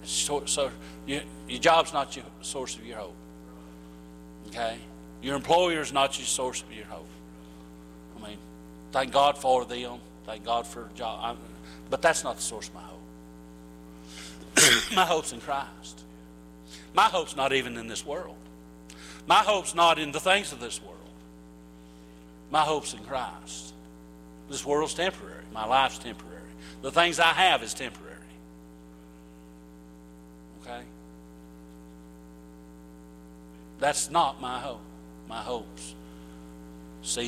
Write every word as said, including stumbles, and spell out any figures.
So, so you, your job's not your source of your hope. Okay? Your employer's not your source of your hope. I mean, thank God for them. Thank God for a job. I, but that's not the source of my hope. My hope's in Christ. My hope's not even in this world. My hope's not in the things of this world. My hope's in Christ. This world's temporary. My life's temporary. The things I have is temporary. Okay? That's not my hope. My hope's see